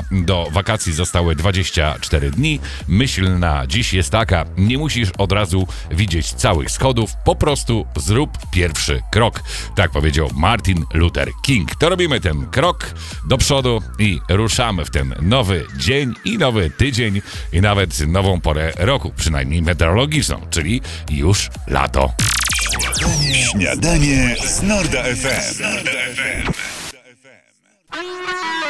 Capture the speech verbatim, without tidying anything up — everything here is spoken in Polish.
do wakacji zostały dwadzieścia cztery dni. Myśl na dziś jest taka: nie musisz od razu widzieć całych schodów, po prostu zrób pierwszy krok. Tak powiedział Martin Luther King. To robimy ten krok do przodu i ruszamy w ten nowy dzień i nowy tydzień i nawet nową porę roku, przynajmniej meteorologiczną, czyli już lato. Śniadanie z Norda F M.